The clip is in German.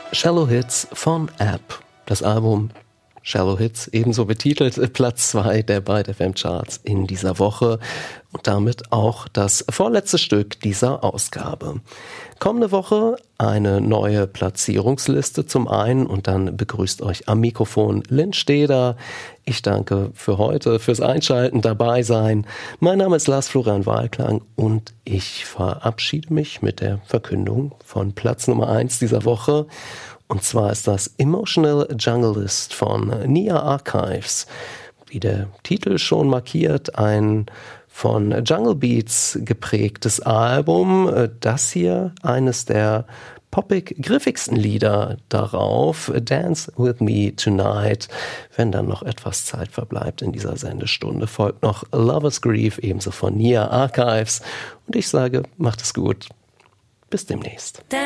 Shallow Hits von App. Das Album Shallow Hits, ebenso betitelt, Platz 2 der Byte FM Charts in dieser Woche und damit auch das vorletzte Stück dieser Ausgabe. Kommende Woche eine neue Platzierungsliste zum einen und dann begrüßt euch am Mikrofon Lynn Steder. Ich danke für heute, fürs Einschalten, dabei sein. Mein Name ist Lars Florian Wahlklang und ich verabschiede mich mit der Verkündung von Platz Nummer 1 dieser Woche. Und zwar ist das Emotional Junglist von Nia Archives. Wie der Titel schon markiert, ein von Jungle Beats geprägtes Album. Das hier eines der poppig-griffigsten Lieder darauf. Dance With Me Tonight. Wenn dann noch etwas Zeit verbleibt in dieser Sendestunde, folgt noch Lover's Grief, ebenso von Nia Archives. Und ich sage, macht es gut. Bis demnächst.